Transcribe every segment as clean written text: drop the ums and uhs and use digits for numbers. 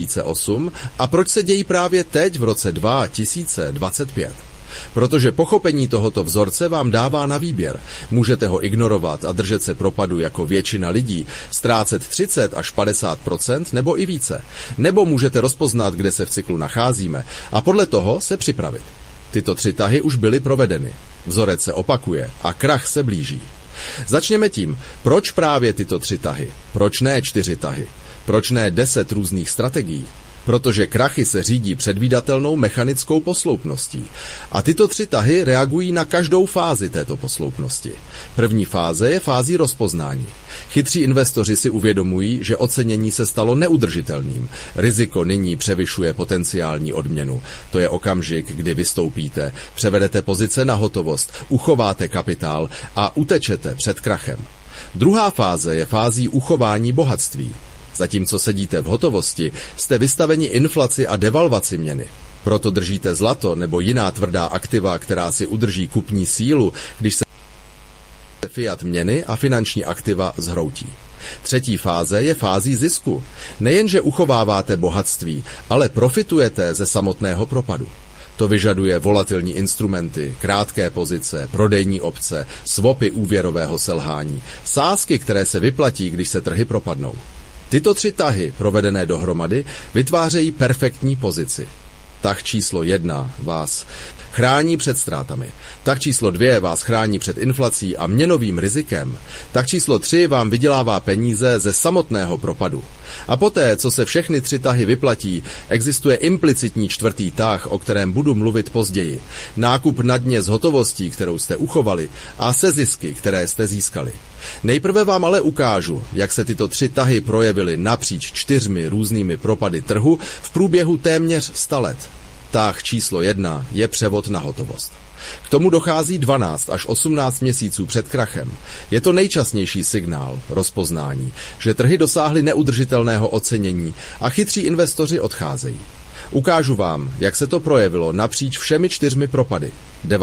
2008 a proč se dějí právě teď v roce 2025. Protože pochopení tohoto vzorce vám dává na výběr. Můžete ho ignorovat a držet se propadu jako většina lidí, ztrácet 30 až 50% nebo i více. Nebo můžete rozpoznat, kde se v cyklu nacházíme a podle toho se připravit. Tyto 3 tahy už byly provedeny. Vzorec se opakuje a krach se blíží. Začněme tím, proč právě tyto 3 tahy? Proč ne 4 tahy? Proč ne 10 různých strategií? Protože krachy se řídí předvídatelnou mechanickou posloupností. A tyto 3 tahy reagují na každou fázi této posloupnosti. První fáze je fází rozpoznání. Chytří investoři si uvědomují, že ocenění se stalo neudržitelným. Riziko nyní převyšuje potenciální odměnu. To je okamžik, kdy vystoupíte, převedete pozice na hotovost, uchováte kapitál a utečete před krachem. Druhá fáze je fází uchování bohatství. Zatímco sedíte v hotovosti, jste vystaveni inflaci a devalvaci měny. Proto držíte zlato nebo jiná tvrdá aktiva, která si udrží kupní sílu, když se fiat měny a finanční aktiva zhroutí. Třetí fáze je fází zisku. Nejenže uchováváte bohatství, ale profitujete ze samotného propadu. To vyžaduje volatilní instrumenty, krátké pozice, prodejní opce, swapy úvěrového selhání, sázky, které se vyplatí, když se trhy propadnou. Tyto 3 tahy, provedené dohromady, vytvářejí perfektní pozici. Tah číslo 1 vás chrání před ztrátami. Tah číslo 2 vás chrání před inflací a měnovým rizikem. Tah číslo 3 vám vydělává peníze ze samotného propadu. A poté, co se všechny 3 tahy vyplatí, existuje implicitní 4. tah, o kterém budu mluvit později. Nákup na dně z hotovostí, kterou jste uchovali, a se zisky, které jste získali. Nejprve vám ale ukážu, jak se tyto 3 tahy projevily napříč 4 různými propady trhu v průběhu téměř 100 let. Tah číslo 1 je převod na hotovost. K tomu dochází 12 až 18 měsíců před krachem. Je to nejčastější signál, rozpoznání, že trhy dosáhly neudržitelného ocenění a chytří investoři odcházejí. Ukážu vám, jak se to projevilo napříč všemi 4 propady.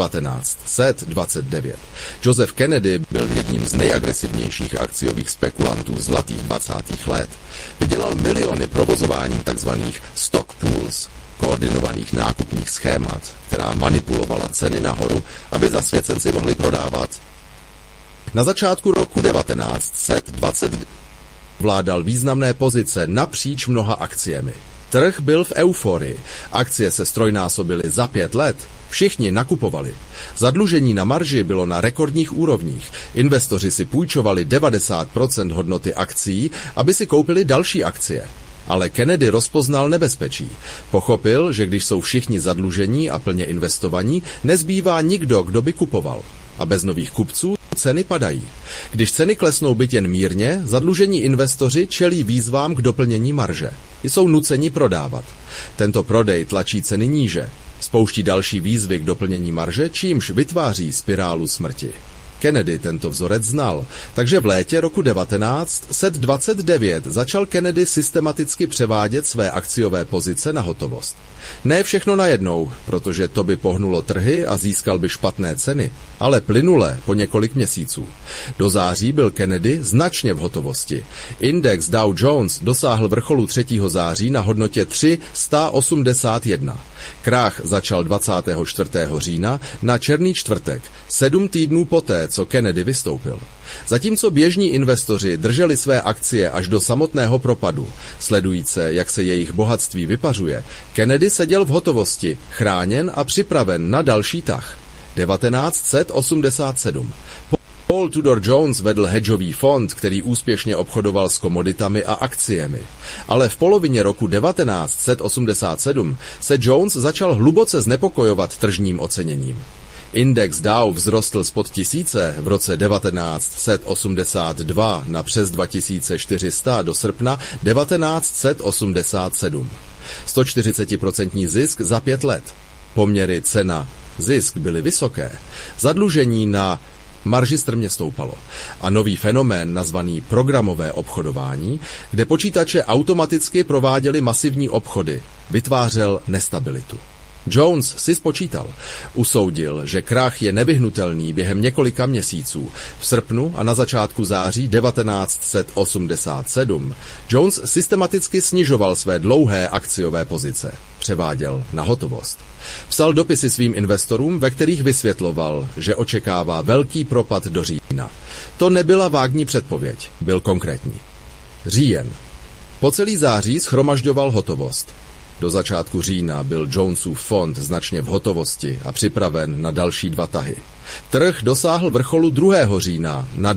1929. Joseph Kennedy byl jedním z nejagresivnějších akciových spekulantů zlatých 20. let. Vydělal miliony provozováním tzv. Stock pools, koordinovaných nákupních schémat, která manipulovala ceny nahoru, aby zasvěcenci mohli prodávat. Na začátku roku 1920 vládal významné pozice napříč mnoha akciemi. Trh byl v euforii, akcie se strojnásobily za 5 let, všichni nakupovali. Zadlužení na marži bylo na rekordních úrovních, investoři si půjčovali 90% hodnoty akcií, aby si koupili další akcie. Ale Kennedy rozpoznal nebezpečí. Pochopil, že když jsou všichni zadlužení a plně investovaní, nezbývá nikdo, kdo by kupoval. A bez nových kupců ceny padají. Když ceny klesnou byť jen mírně, zadlužení investoři čelí výzvám k doplnění marže. Jsou nuceni prodávat. Tento prodej tlačí ceny níže. Spouští další výzvy k doplnění marže, čímž vytváří spirálu smrti. Kennedy tento vzorec znal, takže v létě roku 1929 začal Kennedy systematicky převádět své akciové pozice na hotovost. Ne všechno najednou, protože to by pohnulo trhy a získal by špatné ceny, ale plynule po několik měsíců. Do září byl Kennedy značně v hotovosti. Index Dow Jones dosáhl vrcholu 3. září na hodnotě 381. Krach začal 24. října na Černý čtvrtek, 7 týdnů poté, co Kennedy vystoupil. Zatímco běžní investoři drželi své akcie až do samotného propadu, sledujíce, jak se jejich bohatství vypařuje, Kennedy seděl v hotovosti, chráněn a připraven na další tah. 1987. Paul Tudor Jones vedl hedžový fond, který úspěšně obchodoval s komoditami a akciemi. Ale v polovině roku 1987 se Jones začal hluboce znepokojovat tržním oceněním. Index Dow vzrostl spod 1000 v roce 1982 na přes 2400 do srpna 1987. 140% zisk za 5 let. Poměry cena-zisk byly vysoké. Zadlužení na marži strmě stoupalo. A nový fenomén nazvaný programové obchodování, kde počítače automaticky prováděly masivní obchody, vytvářel nestabilitu. Jones si spočítal. Usoudil, že krach je nevyhnutelný během několika měsíců. V srpnu a na začátku září 1987 Jones systematicky snižoval své dlouhé akciové pozice. Převáděl na hotovost. Psal dopisy svým investorům, ve kterých vysvětloval, že očekává velký propad do října. To nebyla vágní předpověď, byl konkrétní. Říjen. Po celý září shromažďoval hotovost. Do začátku října byl Jonesův fond značně v hotovosti a připraven na další 2 tahy. Trh dosáhl vrcholu 2. října na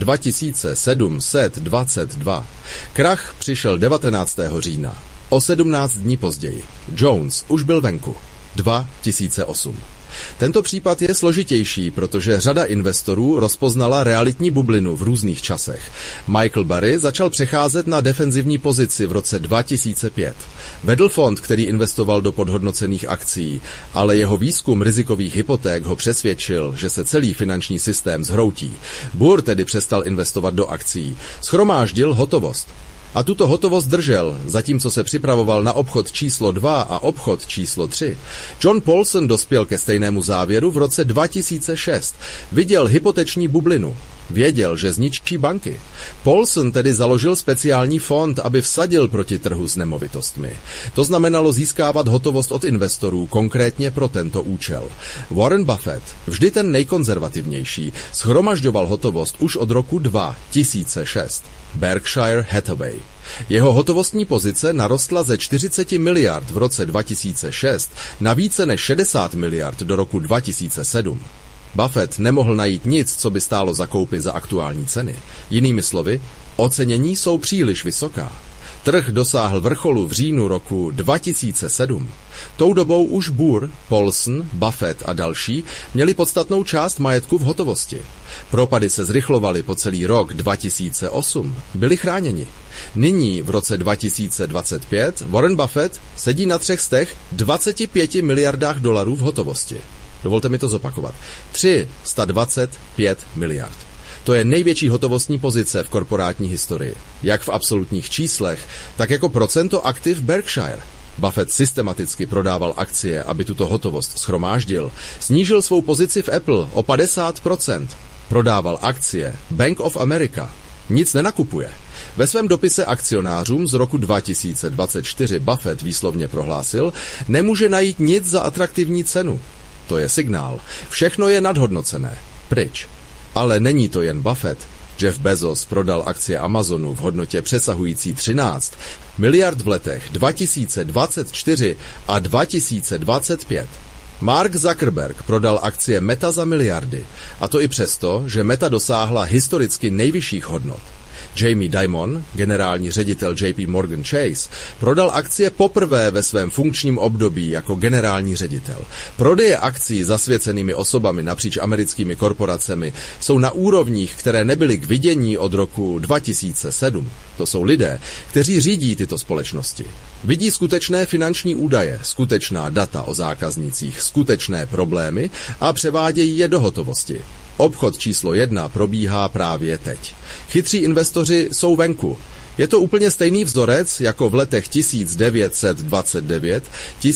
2722. Krach přišel 19. října. O 17 dní později. Jones už byl venku. 2008. Tento případ je složitější, protože řada investorů rozpoznala realitní bublinu v různých časech. Michael Burry začal přecházet na defenzivní pozici v roce 2005. Vedl fond, který investoval do podhodnocených akcií, ale jeho výzkum rizikových hypoték ho přesvědčil, že se celý finanční systém zhroutí. Burr tedy přestal investovat do akcií. Shromáždil hotovost. A tuto hotovost držel, zatímco se připravoval na obchod číslo 2 a obchod číslo 3. John Paulson dospěl ke stejnému závěru v roce 2006. Viděl hypoteční bublinu. Věděl, že zničí banky. Paulson tedy založil speciální fond, aby vsadil proti trhu s nemovitostmi. To znamenalo získávat hotovost od investorů konkrétně pro tento účel. Warren Buffett, vždy ten nejkonzervativnější, shromažďoval hotovost už od roku 2006. Berkshire Hathaway. Jeho hotovostní pozice narostla ze 40 miliard v roce 2006 na více než 60 miliard do roku 2007. Buffett nemohl najít nic, co by stálo za koupi za aktuální ceny. Jinými slovy, ocenění jsou příliš vysoká. Trh dosáhl vrcholu v říjnu roku 2007. Tou dobou už Burr, Paulson, Buffett a další měli podstatnou část majetku v hotovosti. Propady se zrychlovaly po celý rok 2008. Byli chráněni. Nyní v roce 2025 Warren Buffett sedí na 325 miliardách dolarů v hotovosti. Dovolte mi to zopakovat. 325 miliard. To je největší hotovostní pozice v korporátní historii. Jak v absolutních číslech, tak jako procento aktiv Berkshire. Buffett systematicky prodával akcie, aby tuto hotovost shromáždil. Snížil svou pozici v Apple o 50%. Prodával akcie Bank of America. Nic nenakupuje. Ve svém dopise akcionářům z roku 2024 Buffett výslovně prohlásil, nemůže najít nic za atraktivní cenu. To je signál. Všechno je nadhodnocené. Pryč. Ale není to jen Buffett. Jeff Bezos prodal akcie Amazonu v hodnotě přesahující 13 miliard v letech 2024 a 2025. Mark Zuckerberg prodal akcie Meta za miliardy, a to i přesto, že Meta dosáhla historicky nejvyšších hodnot. Jamie Dimon, generální ředitel JP Morgan Chase, prodal akcie poprvé ve svém funkčním období jako generální ředitel. Prodeje akcí zasvěcenými osobami napříč americkými korporacemi jsou na úrovních, které nebyly k vidění od roku 2007. To jsou lidé, kteří řídí tyto společnosti. Vidí skutečné finanční údaje, skutečná data o zákaznících, skutečné problémy a převádějí je do hotovosti. Obchod číslo 1 probíhá právě teď. Chytří investoři jsou venku. Je to úplně stejný vzorec jako v letech 1929,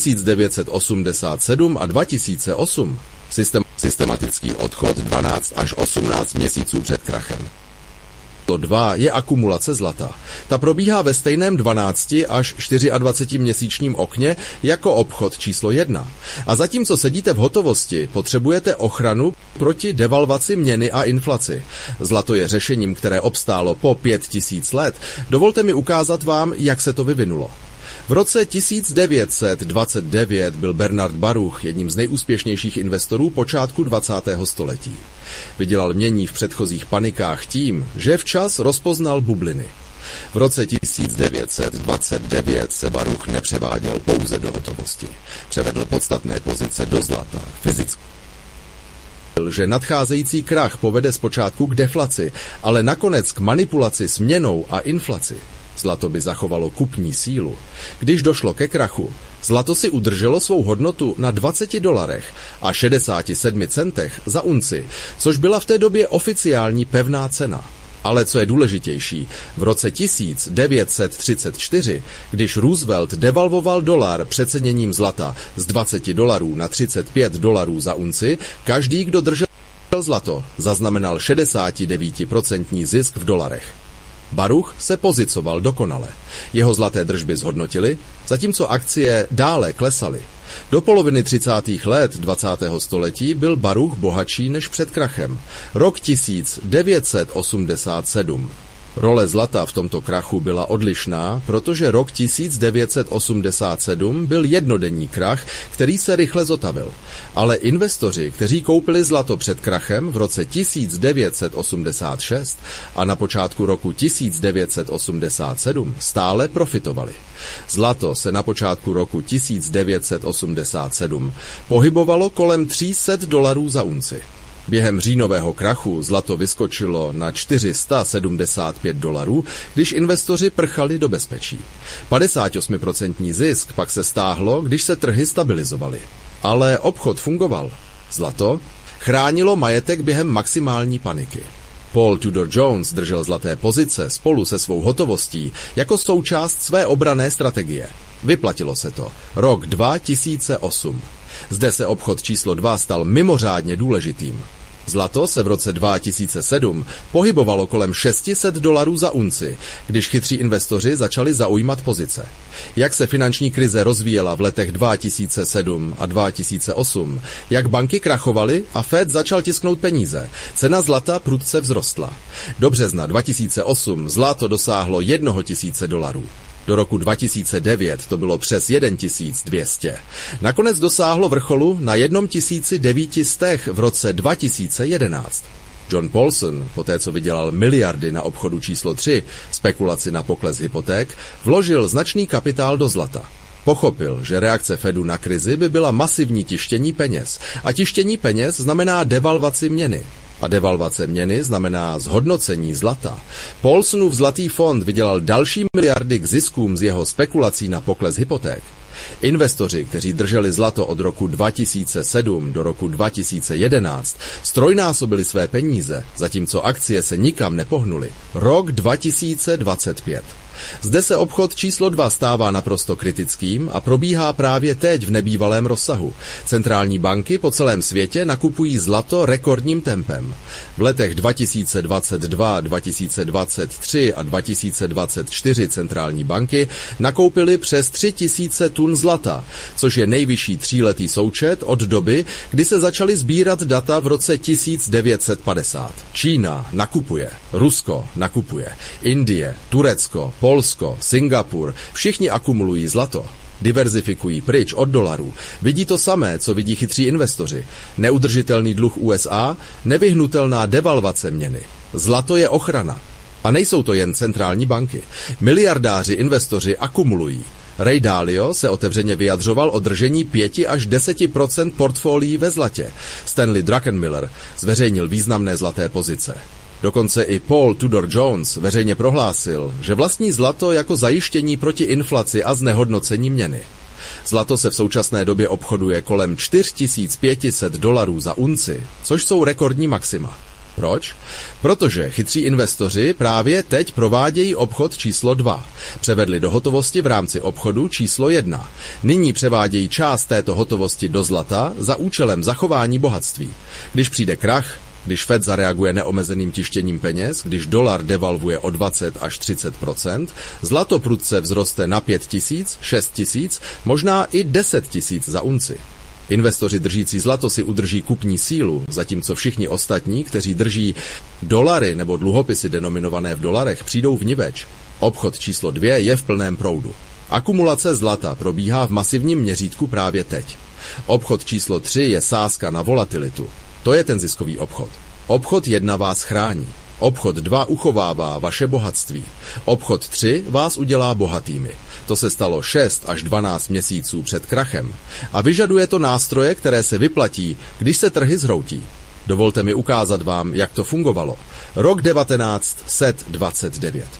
1987 a 2008. Systematický odchod 12 až 18 měsíců před krachem. To 2 je akumulace zlata. Ta probíhá ve stejném 12 až 24 měsíčním okně jako obchod číslo 1. A zatímco sedíte v hotovosti, potřebujete ochranu proti devalvaci měny a inflaci. Zlato je řešením, které obstálo po 5000 let. Dovolte mi ukázat vám, jak se to vyvinulo. V roce 1929 byl Bernard Baruch jedním z nejúspěšnějších investorů počátku 20. století. Vydělal mění v předchozích panikách tím, že včas rozpoznal bubliny. V roce 1929 se Baruch nepřeváděl pouze do hotovosti. Převedl podstatné pozice do zlata, fyzicky. Že nadcházející krach povede zpočátku k deflaci, ale nakonec k manipulaci s měnou a inflaci. Zlato by zachovalo kupní sílu. Když došlo ke krachu, zlato si udrželo svou hodnotu na $20 a 67 centech za unci, což byla v té době oficiální pevná cena. Ale co je důležitější, v roce 1934, když Roosevelt devalvoval dolar přeceněním zlata z $20 na $35 za unci, každý, kdo držel zlato, zaznamenal 69% zisk v dolarech. Baruch se pozicoval dokonale. Jeho zlaté držby zhodnotily, zatímco akcie dále klesaly. Do poloviny 30. let 20. století byl Baruch bohatší než před krachem. Rok 1987. Role zlata v tomto krachu byla odlišná, protože rok 1987 byl jednodenní krach, který se rychle zotavil. Ale investoři, kteří koupili zlato před krachem v roce 1986 a na počátku roku 1987, stále profitovali. Zlato se na počátku roku 1987 pohybovalo kolem $300 za unci. Během říjnového krachu zlato vyskočilo na $475, když investoři prchali do bezpečí. 58% zisk pak se stáhlo, když se trhy stabilizovaly. Ale obchod fungoval. Zlato chránilo majetek během maximální paniky. Paul Tudor Jones držel zlaté pozice spolu se svou hotovostí jako součást své obranné strategie. Vyplatilo se to. Rok 2008. Zde se obchod číslo 2 stal mimořádně důležitým. Zlato se v roce 2007 pohybovalo kolem $600 za unci, když chytří investoři začali zaujímat pozice. Jak se finanční krize rozvíjela v letech 2007 a 2008, jak banky krachovaly a Fed začal tisknout peníze, cena zlata prudce vzrostla. Do března 2008 zlato dosáhlo $1,000. Do roku 2009 to bylo přes 1200. Nakonec dosáhlo vrcholu na 1900 v roce 2011. John Paulson, poté co vydělal miliardy na obchodu číslo 3, spekulaci na pokles hypoték, vložil značný kapitál do zlata. Pochopil, že reakce Fedu na krizi by byla masivní tištění peněz. A tištění peněz znamená devalvaci měny. A devalvace měny znamená zhodnocení zlata. Paulsonův zlatý fond vydělal další miliardy k ziskům z jeho spekulací na pokles hypoték. Investoři, kteří drželi zlato od roku 2007 do roku 2011, strojnásobili své peníze, zatímco akcie se nikam nepohnuly. Rok 2025. Zde se obchod číslo 2 stává naprosto kritickým a probíhá právě teď v nebývalém rozsahu. Centrální banky po celém světě nakupují zlato rekordním tempem. V letech 2022, 2023 a 2024 centrální banky nakoupily přes 3000 tun zlata, což je nejvyšší tříletý součet od doby, kdy se začaly sbírat data v roce 1950. Čína nakupuje, Rusko nakupuje, Indie, Turecko, Polsko, Singapur, všichni akumulují zlato. Diverzifikují pryč od dolarů. Vidí to samé, co vidí chytří investoři. Neudržitelný dluh USA, nevyhnutelná devalvace měny. Zlato je ochrana. A nejsou to jen centrální banky. Miliardáři investoři akumulují. Ray Dalio se otevřeně vyjadřoval o držení 5 až 10% portfolií ve zlatě. Stanley Druckenmiller zveřejnil významné zlaté pozice. Dokonce i Paul Tudor Jones veřejně prohlásil, že vlastní zlato jako zajištění proti inflaci a znehodnocení měny. Zlato se v současné době obchoduje kolem $4500 za unci, což jsou rekordní maxima. Proč? Protože chytří investoři právě teď provádějí obchod číslo 2. Převedli do hotovosti v rámci obchodu číslo 1. Nyní převádějí část této hotovosti do zlata za účelem zachování bohatství. Když přijde krach, když Fed zareaguje neomezeným tištěním peněz, když dolar devalvuje o 20 až 30%, zlato prudce vzroste na 5000, 6000, možná i 10 000 za unci. Investoři držící zlato si udrží kupní sílu, zatímco všichni ostatní, kteří drží dolary nebo dluhopisy denominované v dolarech, přijdou vniveč. Obchod číslo 2 je v plném proudu. Akumulace zlata probíhá v masivním měřítku právě teď. Obchod číslo 3 je sázka na volatilitu. To je ten ziskový obchod. Obchod 1 vás chrání. Obchod 2 uchovává vaše bohatství. Obchod 3 vás udělá bohatými. To se stalo 6 až 12 měsíců před krachem. A vyžaduje to nástroje, které se vyplatí, když se trhy zhroutí. Dovolte mi ukázat vám, jak to fungovalo. Rok 1929.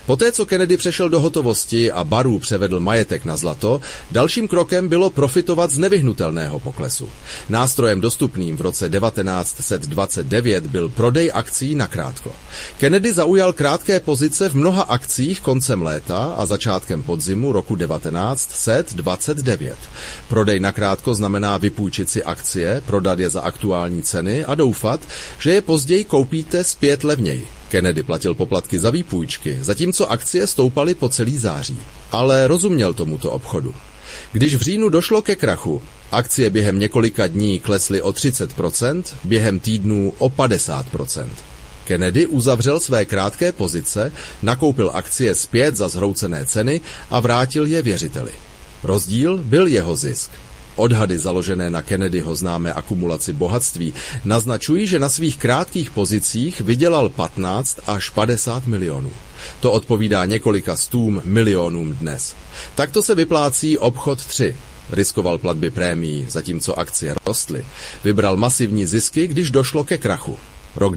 Poté, co Kennedy přešel do hotovosti a barů převedl majetek na zlato, dalším krokem bylo profitovat z nevyhnutelného poklesu. Nástrojem dostupným v roce 1929 byl prodej akcií nakrátko. Kennedy zaujal krátké pozice v mnoha akcích koncem léta a začátkem podzimu roku 1929. Prodej nakrátko znamená vypůjčit si akcie, prodat je za aktuální ceny a doufat, že je později koupíte zpět levněji. Kennedy platil poplatky za výpůjčky, zatímco akcie stoupaly po celý září. Ale rozuměl tomuto obchodu. Když v říjnu došlo ke krachu, akcie během několika dní klesly o 30%, během týdnů o 50%. Kennedy uzavřel své krátké pozice, nakoupil akcie zpět za zhroucené ceny a vrátil je věřiteli. Rozdíl byl jeho zisk. Odhady založené na Kennedyho známé akumulaci bohatství naznačují, že na svých krátkých pozicích vydělal 15 až 50 milionů. To odpovídá několika stům milionům dnes. Takto se vyplácí obchod 3. Riskoval platby prémií, zatímco akcie rostly. Vybral masivní zisky, když došlo ke krachu. Rok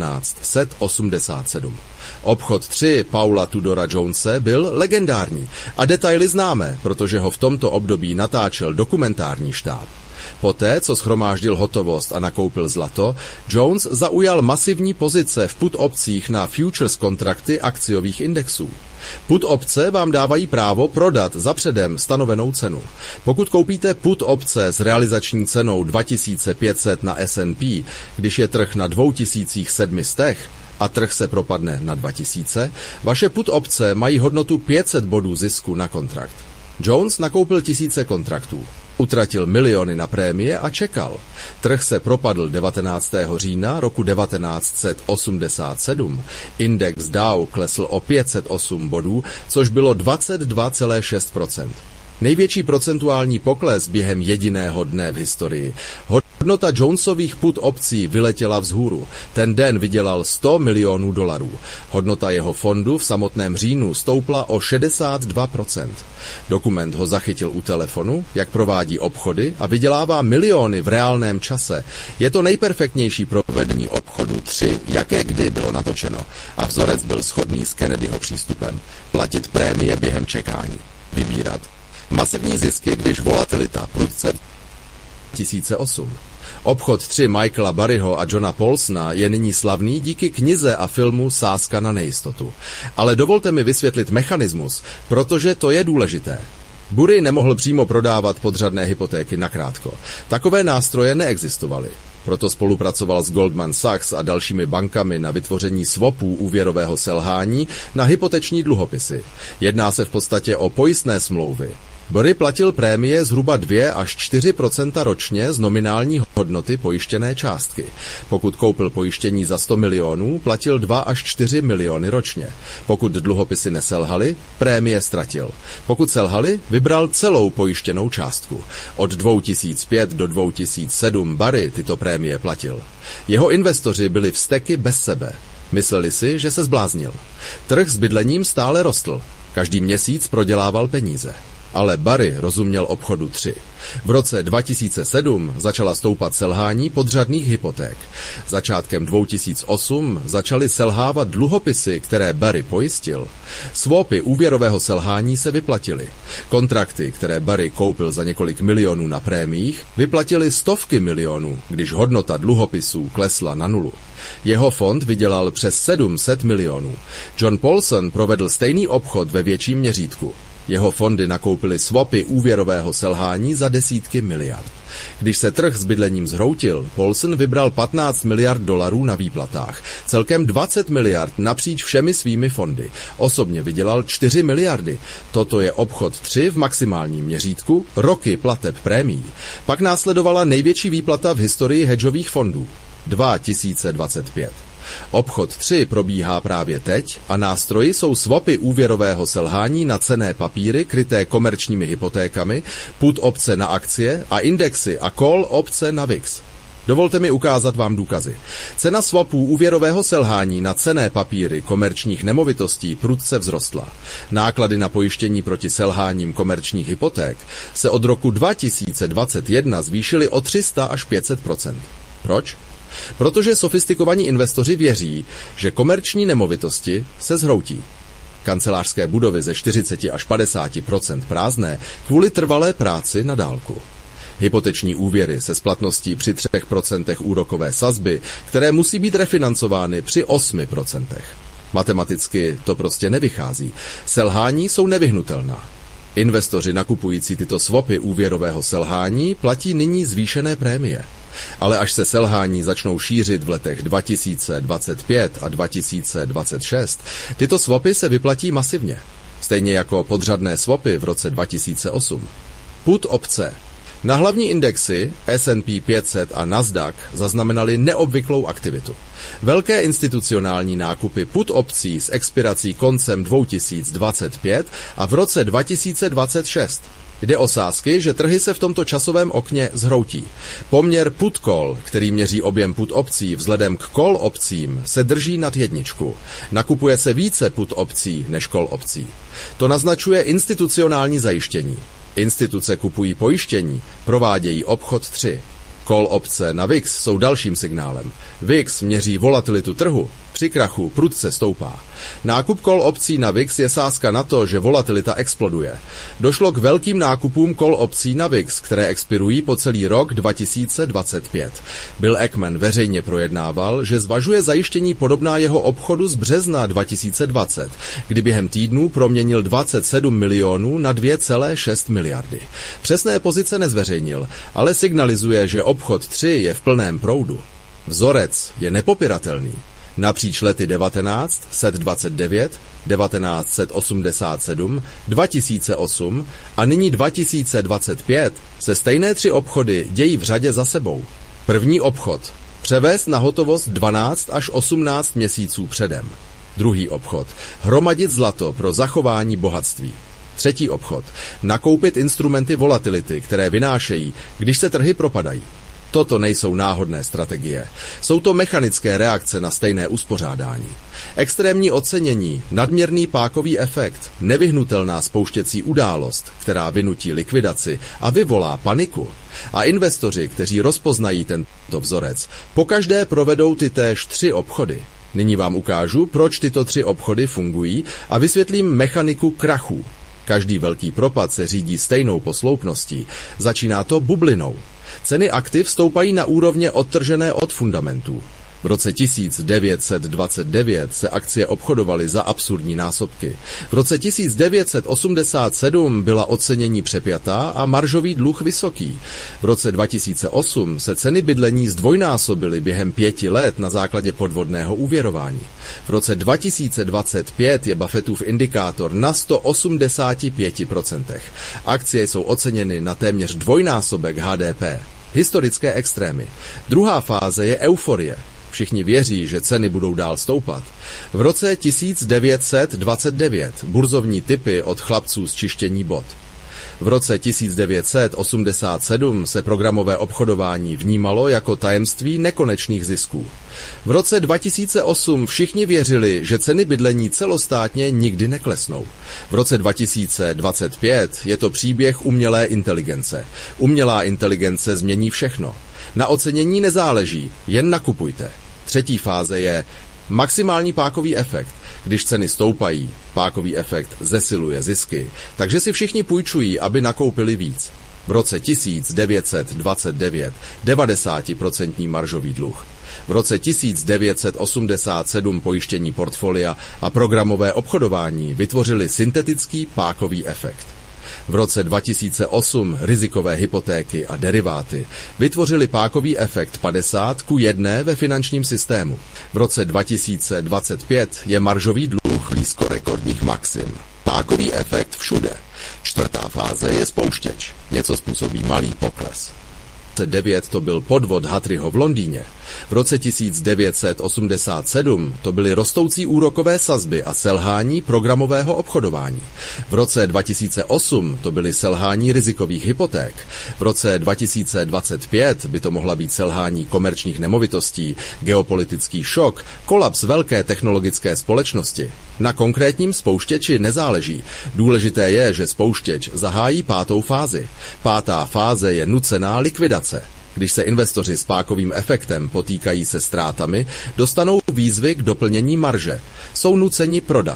1987. Obchod 3 Paula Tudora Jonese byl legendární a detaily známe, protože ho v tomto období natáčel dokumentární štáb. Poté, co shromáždil hotovost a nakoupil zlato, Jones zaujal masivní pozice v put opcích na futures kontrakty akciových indexů. Put opce vám dávají právo prodat za předem stanovenou cenu. Pokud koupíte put opce s realizační cenou 2500 na S&P, když je trh na 2700 a trh se propadne na 2000, vaše put opce mají hodnotu 500 bodů zisku na kontrakt. Jones nakoupil tisíce kontraktů. Utratil miliony na prémie a čekal. Trh se propadl 19. října roku 1987. Index Dow klesl o 508 bodů, což bylo 22,6%. Největší procentuální pokles během jediného dne v historii. Hodnota Jonesových put opcí vyletěla vzhůru. Ten den vydělal 100 milionů dolarů. Hodnota jeho fondu v samotném říjnu stoupla o 62%. Dokument ho zachytil u telefonu, jak provádí obchody a vydělává miliony v reálném čase. Je to nejperfektnější provedení obchodu 3, jaké kdy bylo natočeno. A vzorec byl shodný s Kennedyho přístupem. Platit prémie během čekání. Vybírat masivní zisky, když volatilita prudce 2008. Obchod 3 Michaela Burryho a Johna Paulsona je nyní slavný díky knize a filmu Sázka na nejistotu. Ale dovolte mi vysvětlit mechanismus, protože to je důležité. Burry nemohl přímo prodávat podřadné hypotéky nakrátko. Takové nástroje neexistovaly. Proto spolupracoval s Goldman Sachs a dalšími bankami na vytvoření swapů úvěrového selhání na hypoteční dluhopisy. Jedná se v podstatě o pojistné smlouvy. Burry platil prémie zhruba 2 až 4% ročně z nominální hodnoty pojištěné částky. Pokud koupil pojištění za 100 milionů, platil 2 až 4 miliony ročně. Pokud dluhopisy neselhaly, prémie ztratil. Pokud selhaly, vybral celou pojištěnou částku. Od 2005 do 2007 Burry tyto prémie platil. Jeho investoři byli vzteky bez sebe. Mysleli si, že se zbláznil. Trh s bydlením stále rostl. Každý měsíc prodělával peníze. Ale Burry rozuměl obchodu 3. V roce 2007 začala stoupat selhání podřadných hypoték. Začátkem 2008 začaly selhávat dluhopisy, které Burry pojistil. Swapy úvěrového selhání se vyplatily. Kontrakty, které Burry koupil za několik milionů na prémiích, vyplatily stovky milionů, když hodnota dluhopisů klesla na nulu. Jeho fond vydělal přes 700 milionů. John Paulson provedl stejný obchod ve větším měřítku. Jeho fondy nakoupily swapy úvěrového selhání za desítky miliard. Když se trh s bydlením zhroutil, Paulson vybral 15 miliard dolarů na výplatách, celkem 20 miliard napříč všemi svými fondy. Osobně vydělal 4 miliardy. Toto je obchod 3 v maximálním měřítku, roky plateb prémií. Pak následovala největší výplata v historii hedžových fondů. 2025. Obchod 3 probíhá právě teď a nástroji jsou swapy úvěrového selhání na cenné papíry kryté komerčními hypotékami, put opce na akcie a indexy a call opce na VIX. Dovolte mi ukázat vám důkazy. Cena swapů úvěrového selhání na cenné papíry komerčních nemovitostí prudce vzrostla. Náklady na pojištění proti selháním komerčních hypoték se od roku 2021 zvýšily o 300 až 500%. Proč? Protože sofistikovaní investoři věří, že komerční nemovitosti se zhroutí. kancelářské budovy ze 40 až 50% prázdné kvůli trvalé práci na dálku. Hypoteční úvěry se splatností při 3% úrokové sazby, které musí být refinancovány při 8%. Matematicky to prostě nevychází. Selhání jsou nevyhnutelná. Investoři nakupující tyto swapy úvěrového selhání platí nyní zvýšené prémie. Ale až se selhání začnou šířit v letech 2025 a 2026, tyto swapy se vyplatí masivně. Stejně jako podřadné swapy v roce 2008. Put opce. Na hlavní indexy S&P 500 a Nasdaq zaznamenaly neobvyklou aktivitu. Velké institucionální nákupy put opcí s expirací koncem 2025 a v roce 2026. Jde o sázky, že trhy se v tomto časovém okně zhroutí. Poměr put call, který měří objem put opcí vzhledem k call opcím, se drží nad 1. Nakupuje se více put opcí než call opcí. To naznačuje institucionální zajištění. Instituce kupují pojištění, provádějí obchod 3. Call opce na VIX jsou dalším signálem. VIX měří volatilitu trhu, při krachu prudce stoupá. Nákup call opcí na VIX je sázka na to, že volatilita exploduje. Došlo k velkým nákupům call opcí na VIX, které expirují po celý rok 2025. Bill Ackman veřejně projednával, že zvažuje zajištění podobná jeho obchodu z března 2020, kdy během týdnů proměnil 27 milionů na 2,6 miliardy. Přesné pozice nezveřejnil, ale signalizuje, že obchod 3 je v plném proudu. Vzorec je nepopiratelný. Napříč lety 1929, 1987, 2008 a nyní 2025 se stejné 3 obchody dějí v řadě za sebou. První obchod. Převést na hotovost 12 až 18 měsíců předem. Druhý obchod. Hromadit zlato pro zachování bohatství. Třetí obchod. Nakoupit instrumenty volatility, které vynášejí, když se trhy propadají. Toto nejsou náhodné strategie. Jsou to mechanické reakce na stejné uspořádání. Extrémní ocenění, nadměrný pákový efekt, nevyhnutelná spouštěcí událost, která vynutí likvidaci a vyvolá paniku. A investoři, kteří rozpoznají tento vzorec, pokaždé provedou tytéž 3 obchody. Nyní vám ukážu, proč tyto 3 obchody fungují a vysvětlím mechaniku krachů. Každý velký propad se řídí stejnou posloupností. Začíná to bublinou. Ceny aktiv stoupají na úrovně odtržené od fundamentů. V roce 1929 se akcie obchodovaly za absurdní násobky. V roce 1987 byla ocenění přepjatá a maržový dluh vysoký. V roce 2008 se ceny bydlení zdvojnásobily během 5 let na základě podvodného úvěrování. V roce 2025 je Buffettův indikátor na 185%. Akcie jsou oceněny na téměř dvojnásobek HDP. Historické extrémy. Druhá fáze je euforie. Všichni věří, že ceny budou dál stoupat. V roce 1929 burzovní tipy od chlapců z čištění bot. V roce 1987 se programové obchodování vnímalo jako tajemství nekonečných zisků. V roce 2008 všichni věřili, že ceny bydlení celostátně nikdy neklesnou. V roce 2025 je to příběh umělé inteligence. Umělá inteligence změní všechno. Na ocenění nezáleží, jen nakupujte. Třetí fáze je maximální pákový efekt. Když ceny stoupají, pákový efekt zesiluje zisky, takže si všichni půjčují, aby nakoupili víc. V roce 1929 90% maržový dluh. V roce 1987 pojištění portfolia a programové obchodování vytvořili syntetický pákový efekt. V roce 2008 rizikové hypotéky a deriváty vytvořili pákový efekt 50:1 ve finančním systému. V roce 2025 je maržový dluh blízko rekordních maxim. Pákový efekt všude. Čtvrtá fáze je spouštěč. Něco způsobí malý pokles. V roce 2009 to byl podvod Hattriho v Londýně. V roce 1987 to byly rostoucí úrokové sazby a selhání programového obchodování. V roce 2008 to byly selhání rizikových hypoték. V roce 2025 by to mohla být selhání komerčních nemovitostí, geopolitický šok, kolaps velké technologické společnosti. Na konkrétním spouštěči nezáleží. Důležité je, že spouštěč zahájí 5. fázi. 5. fáze je nucená likvidace. Když se investoři s pákovým efektem potýkají se ztrátami, dostanou výzvy k doplnění marže. Jsou nuceni prodat.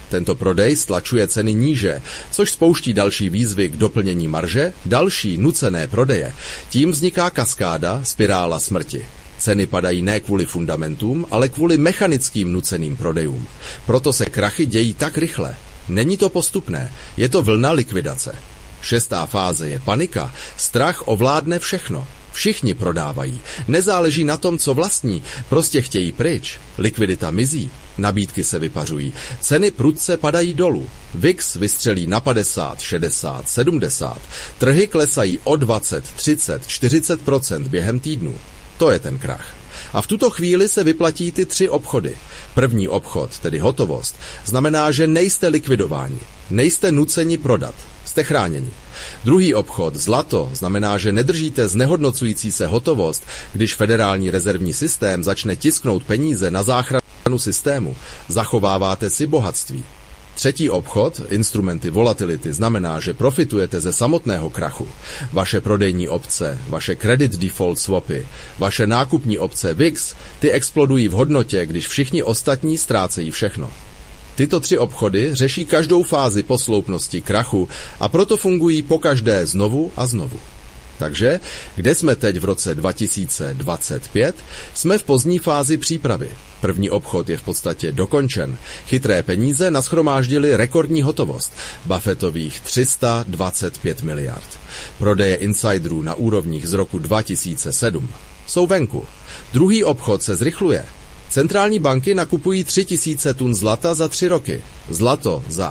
Tento prodej stlačuje ceny níže, což spouští další výzvy k doplnění marže, další nucené prodeje. Tím vzniká kaskáda, spirála smrti. Ceny padají ne kvůli fundamentům, ale kvůli mechanickým nuceným prodejům. Proto se krachy dějí tak rychle. Není to postupné, je to vlna likvidace. 6. fáze je panika, strach ovládne všechno. Všichni prodávají, nezáleží na tom, co vlastní, prostě chtějí pryč. Likvidita mizí, nabídky se vypařují, ceny prudce padají dolů. VIX vystřelí na 50, 60, 70, trhy klesají o 20, 30, 40% během týdnů. To je ten krach. A v tuto chvíli se vyplatí ty 3 obchody. První obchod, tedy hotovost, znamená, že nejste likvidováni, nejste nuceni prodat, jste chráněni. Druhý obchod, zlato, znamená, že nedržíte znehodnocující se hotovost, když federální rezervní systém začne tisknout peníze na záchranu systému. Zachováváte si bohatství. Třetí obchod, instrumenty volatility, znamená, že profitujete ze samotného krachu. Vaše prodejní opce, vaše credit default swapy, vaše nákupní opce VIX, ty explodují v hodnotě, když všichni ostatní ztrácejí všechno. Tyto 3 obchody řeší každou fázi posloupnosti krachu a proto fungují pokaždé znovu a znovu. Takže, kde jsme teď v roce 2025? Jsme v pozdní fázi přípravy. První obchod je v podstatě dokončen. Chytré peníze nashromáždily rekordní hotovost, Buffettových 325 miliard. Prodeje insiderů na úrovních z roku 2007 jsou venku. Druhý obchod se zrychluje. Centrální banky nakupují 3000 tun zlata za 3 roky. Zlato za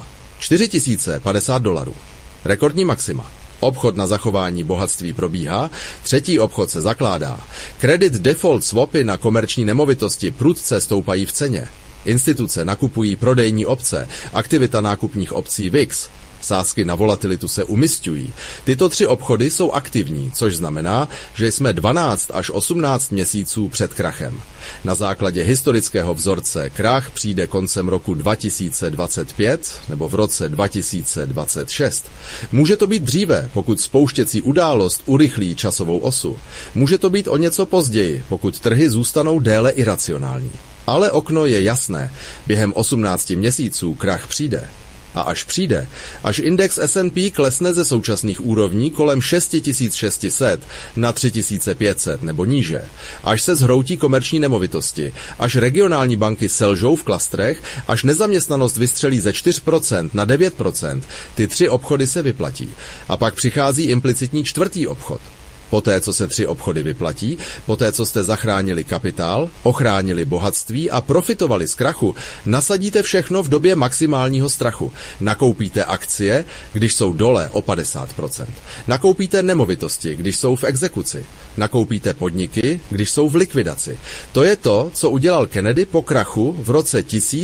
$4050. Rekordní maxima. Obchod na zachování bohatství probíhá, třetí obchod se zakládá. Credit default swapy na komerční nemovitosti prudce stoupají v ceně. Instituce nakupují prodejní opce, aktivita nákupních opcí VIX. Sázky na volatilitu se umisťují. Tyto 3 obchody jsou aktivní, což znamená, že jsme 12 až 18 měsíců před krachem. Na základě historického vzorce krach přijde koncem roku 2025 nebo v roce 2026. Může to být dříve, pokud spouštěcí událost urychlí časovou osu. Může to být o něco později, pokud trhy zůstanou déle iracionální. Ale okno je jasné. Během 18 měsíců krach přijde. A až přijde, až index S&P klesne ze současných úrovní kolem 6600 na 3500 nebo níže, až se zhroutí komerční nemovitosti, až regionální banky selžou v klastrech, až nezaměstnanost vystřelí ze 4% na 9%, ty 3 obchody se vyplatí. A pak přichází implicitní 4. obchod. Poté, co se 3 obchody vyplatí, poté, co jste zachránili kapitál, ochránili bohatství a profitovali z krachu, nasadíte všechno v době maximálního strachu. Nakoupíte akcie, když jsou dole o 50%. Nakoupíte nemovitosti, když jsou v exekuci. Nakoupíte podniky, když jsou v likvidaci. To je to, co udělal Kennedy po krachu v roce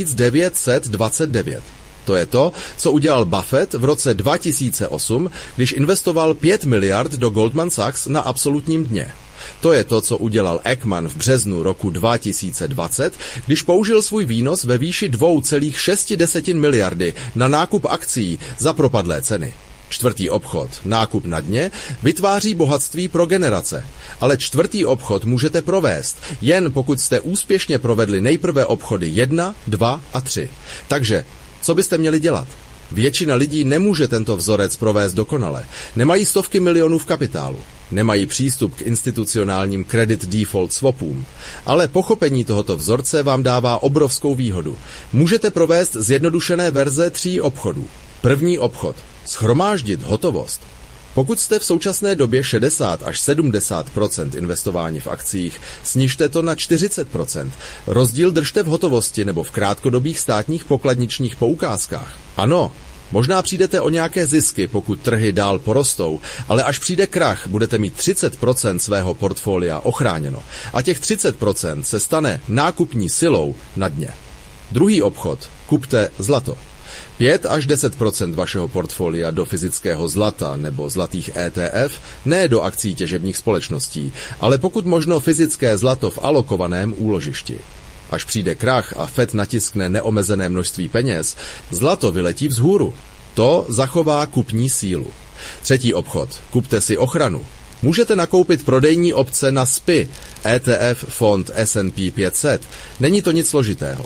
1929. To je to, co udělal Buffett v roce 2008, když investoval 5 miliard do Goldman Sachs na absolutním dně. To je to, co udělal Ekman v březnu roku 2020, když použil svůj výnos ve výši 2,6 miliardy na nákup akcií za propadlé ceny. 4. obchod, nákup na dně, vytváří bohatství pro generace. Ale 4. obchod můžete provést, jen pokud jste úspěšně provedli nejprve obchody 1, 2 a 3. Takže co byste měli dělat? Většina lidí nemůže tento vzorec provést dokonale. Nemají stovky milionů v kapitálu. Nemají přístup k institucionálním credit default swapům. Ale pochopení tohoto vzorce vám dává obrovskou výhodu. Můžete provést zjednodušené verze 3 obchodů. První obchod. Shromáždit hotovost. Pokud jste v současné době 60 až 70% investování v akcích, snižte to na 40%. Rozdíl držte v hotovosti nebo v krátkodobých státních pokladničních poukázkách. Ano, možná přijdete o nějaké zisky, pokud trhy dál porostou, ale až přijde krach, budete mít 30% svého portfolia ochráněno. A těch 30% se stane nákupní silou na dně. Druhý obchod. Kupte zlato. 5 až 10% vašeho portfolia do fyzického zlata nebo zlatých ETF, ne do akcí těžebních společností, ale pokud možno fyzické zlato v alokovaném úložišti. Až přijde krach a Fed natiskne neomezené množství peněz, zlato vyletí vzhůru. To zachová kupní sílu. Třetí obchod. Kupte si ochranu. Můžete nakoupit prodejní opce na SPY, ETF fond S&P 500. Není to nic složitého.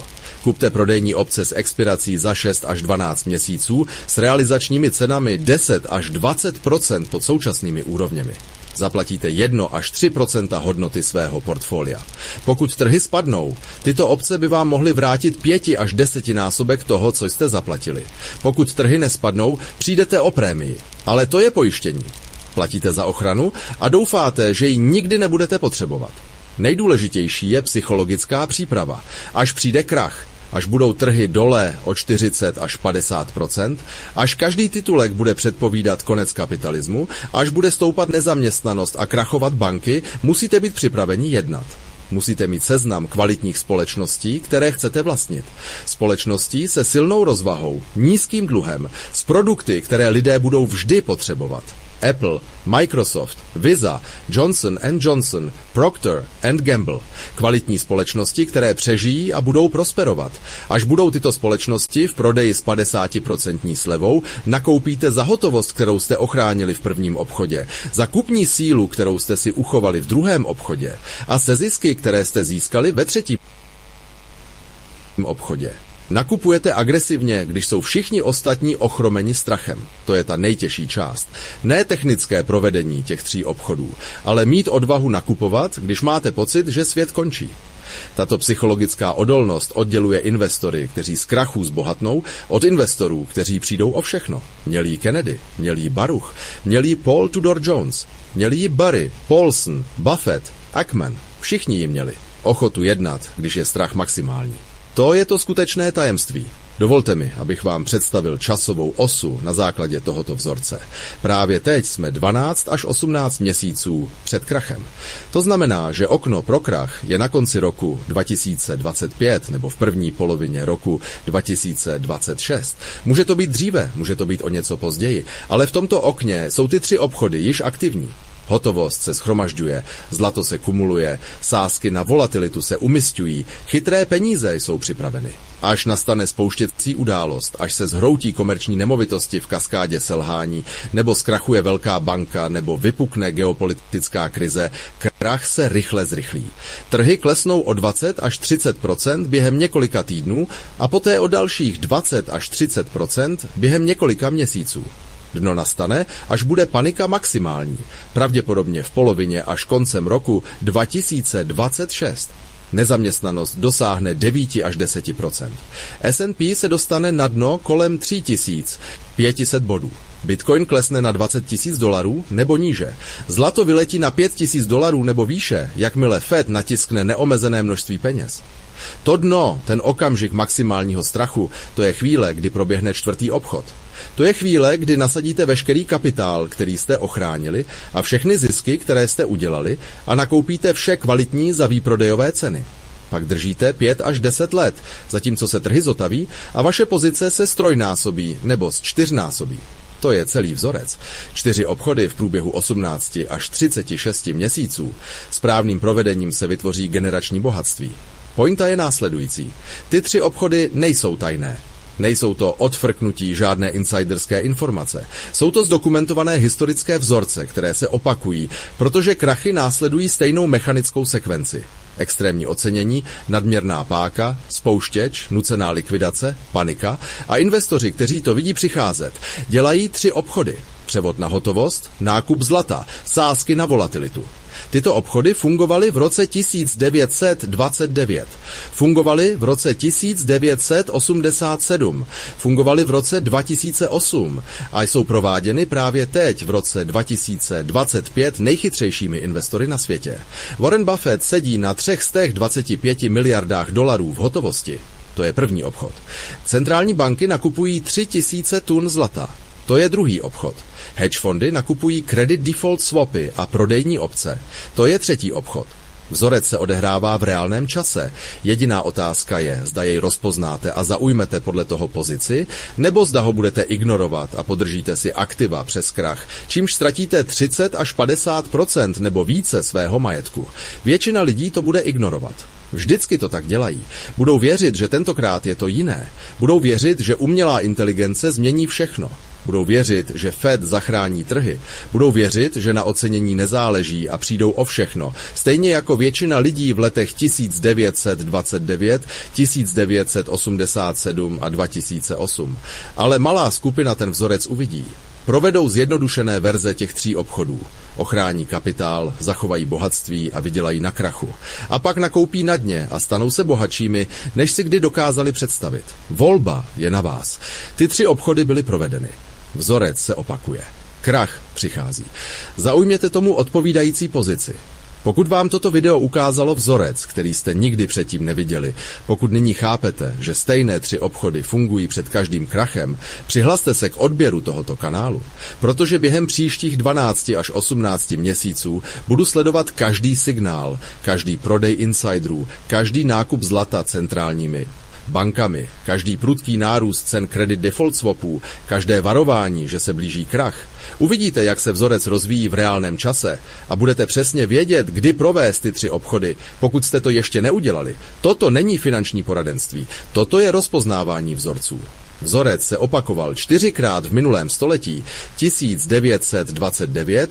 Kupte prodejní opce s expirací za 6 až 12 měsíců s realizačními cenami 10 až 20% pod současnými úrovněmi. Zaplatíte 1 až 3% hodnoty svého portfolia. Pokud trhy spadnou, tyto opce by vám mohly vrátit 5 až 10 násobek toho, co jste zaplatili. Pokud trhy nespadnou, přijdete o prémii. Ale to je pojištění. Platíte za ochranu a doufáte, že ji nikdy nebudete potřebovat. Nejdůležitější je psychologická příprava. Až přijde krach, až budou trhy dole o 40 až 50%, až každý titulek bude předpovídat konec kapitalismu, až bude stoupat nezaměstnanost a krachovat banky, musíte být připraveni jednat. Musíte mít seznam kvalitních společností, které chcete vlastnit. Společností se silnou rozvahou, nízkým dluhem, s produkty, které lidé budou vždy potřebovat. Apple, Microsoft, Visa, Johnson & Johnson, Procter & Gamble. Kvalitní společnosti, které přežijí a budou prosperovat. Až budou tyto společnosti v prodeji s 50% slevou, nakoupíte za hotovost, kterou jste ochránili v prvním obchodě, za kupní sílu, kterou jste si uchovali v druhém obchodě a se zisky, které jste získali ve třetím obchodě. Nakupujete agresivně, když jsou všichni ostatní ochromeni strachem. To je ta nejtěžší část. Ne technické provedení těch 3 obchodů, ale mít odvahu nakupovat, když máte pocit, že svět končí. Tato psychologická odolnost odděluje investory, kteří z krachů zbohatnou, od investorů, kteří přijdou o všechno. Měl jí Kennedy, měl jí Baruch, měl jí Paul Tudor Jones, měl jí Barry, Paulson, Buffett, Ackman. Všichni ji měli. Ochotu jednat, když je strach maximální. To je to skutečné tajemství. Dovolte mi, abych vám představil časovou osu na základě tohoto vzorce. Právě teď jsme 12 až 18 měsíců před krachem. To znamená, že okno pro krach je na konci roku 2025 nebo v první polovině roku 2026. Může to být dříve, může to být o něco později, ale v tomto okně jsou ty 3 obchody již aktivní. Hotovost se shromažďuje, zlato se kumuluje, sázky na volatilitu se umisťují, chytré peníze jsou připraveny. Až nastane spouštěcí událost, až se zhroutí komerční nemovitosti v kaskádě selhání, nebo zkrachuje velká banka, nebo vypukne geopolitická krize, krach se rychle zrychlí. Trhy klesnou o 20 až 30% během několika týdnů a poté o dalších 20 až 30% během několika měsíců. Dno nastane, až bude panika maximální, pravděpodobně v polovině až koncem roku 2026. Nezaměstnanost dosáhne 9 až 10%. S&P se dostane na dno kolem 3500 bodů. Bitcoin klesne na $20,000 nebo níže. Zlato vyletí na $5,000 nebo výše, jakmile Fed natiskne neomezené množství peněz. To dno, ten okamžik maximálního strachu, to je chvíle, kdy proběhne 4. obchod. To je chvíle, kdy nasadíte veškerý kapitál, který jste ochránili, a všechny zisky, které jste udělali, a nakoupíte vše kvalitní za výprodejové ceny. Pak držíte 5 až 10 let, zatímco se trhy zotaví a vaše pozice se ztrojnásobí nebo zčtyřnásobí. To je celý vzorec. 4 obchody v průběhu 18 až 36 měsíců. Správným provedením se vytvoří generační bohatství. Pointa je následující. Ty 3 obchody nejsou tajné. Nejsou to odfrknutí žádné insiderské informace. Jsou to zdokumentované historické vzorce, které se opakují, protože krachy následují stejnou mechanickou sekvenci. Extrémní ocenění, nadměrná páka, spouštěč, nucená likvidace, panika a investoři, kteří to vidí přicházet, dělají 3 obchody. Převod na hotovost, nákup zlata, sázky na volatilitu. Tyto obchody fungovaly v roce 1929, fungovaly v roce 1987, fungovaly v roce 2008 a jsou prováděny právě teď v roce 2025 nejchytřejšími investory na světě. Warren Buffett sedí na 325 miliardách dolarů v hotovosti. To je první obchod. Centrální banky nakupují 3000 tun zlata. To je druhý obchod. Hedge fondy nakupují credit default swapy a prodejní opce. To je třetí obchod. Vzorec se odehrává v reálném čase. Jediná otázka je, zda jej rozpoznáte a zaujmete podle toho pozici, nebo zda ho budete ignorovat a podržíte si aktiva přes krach, čímž ztratíte 30 až 50% nebo více svého majetku. Většina lidí to bude ignorovat. Vždycky to tak dělají. Budou věřit, že tentokrát je to jiné. Budou věřit, že umělá inteligence změní všechno. Budou věřit, že Fed zachrání trhy. Budou věřit, že na ocenění nezáleží a přijdou o všechno. Stejně jako většina lidí v letech 1929, 1987 a 2008. Ale malá skupina ten vzorec uvidí. Provedou zjednodušené verze těch 3 obchodů. Ochrání kapitál, zachovají bohatství a vydělají na krachu. A pak nakoupí na dně a stanou se bohatšími, než si kdy dokázali představit. Volba je na vás. Ty 3 obchody byly provedeny. Vzorec se opakuje. Krach přichází. Zaujměte tomu odpovídající pozici. Pokud vám toto video ukázalo vzorec, který jste nikdy předtím neviděli, pokud nyní chápete, že stejné 3 obchody fungují před každým krachem, přihlaste se k odběru tohoto kanálu, protože během příštích 12 až 18 měsíců budu sledovat každý signál, každý prodej insiderů, každý nákup zlata centrálními bankami, každý prudký nárůst cen credit default swapů, každé varování, že se blíží krach. Uvidíte, jak se vzorec rozvíjí v reálném čase a budete přesně vědět, kdy provést ty 3 obchody, pokud jste to ještě neudělali. Toto není finanční poradenství, toto je rozpoznávání vzorců. Vzorec se opakoval 4krát v minulém století 1929,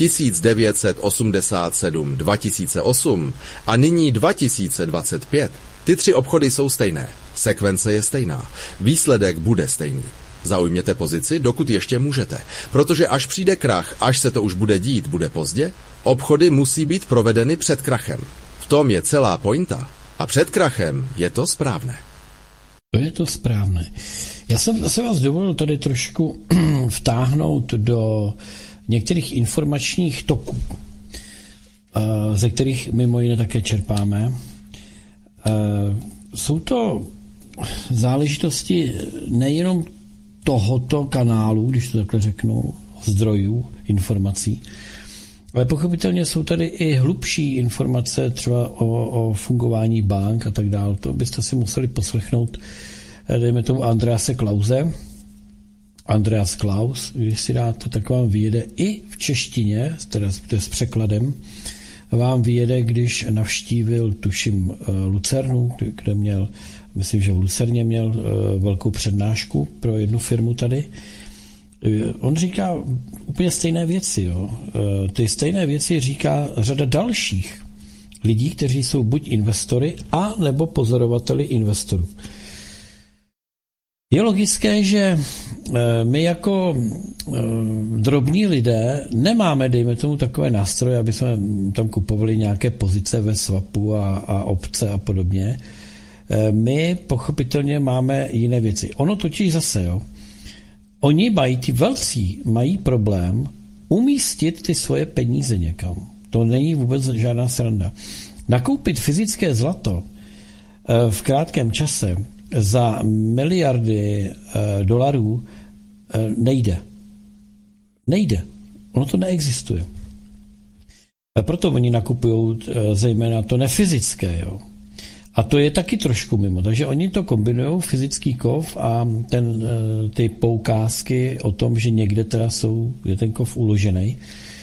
1987, 2008 a nyní 2025. Ty 3 obchody jsou stejné. Sekvence je stejná. Výsledek bude stejný. Zaujměte pozici, dokud ještě můžete. Protože až přijde krach, až se to už bude dít, bude pozdě, obchody musí být provedeny před krachem. V tom je celá pointa. A před krachem je to správné. To je to správné. Já jsem se vás dovolil tady trošku vtáhnout do některých informačních toků, ze kterých mimo jiné také čerpáme. Jsou to záležitosti nejenom tohoto kanálu, když to takhle řeknu, zdrojů, informací, ale pochopitelně jsou tady i hlubší informace třeba o fungování bank a tak dále. To byste si museli poslechnout, dejme tomu Andrease Klause. Andreas Klaus, když si dáte, tak vám vyjede i v češtině, teda s překladem, vám vyjede, když navštívil, tuším, Lucernu, kde měl, myslím, že v Lucerně měl velkou přednášku pro jednu firmu tady. On říká úplně stejné věci. Jo. Ty stejné věci říká řada dalších lidí, kteří jsou buď investory, a nebo pozorovateli investorů. Je logické, že my jako drobní lidé nemáme, dejme tomu, takové nástroje, aby jsme tam kupovali nějaké pozice ve swapu a opce a podobně. My pochopitelně máme jiné věci. Ono totiž zase, jo, oni mají, ty velcí mají problém umístit ty svoje peníze někam. To není vůbec žádná sranda. Nakoupit fyzické zlato v krátkém čase za miliardy dolarů nejde. Nejde. Ono to neexistuje. A proto oni nakupují zejména to nefyzické. Jo. A to je taky trošku mimo. Takže oni to kombinují, fyzický kov a ty poukázky o tom, že někde teda je ten kov uložený.